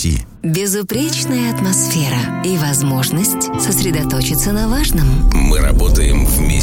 такси. Безупречная атмосфера и возможность сосредоточиться на важном. Мы работаем вместе.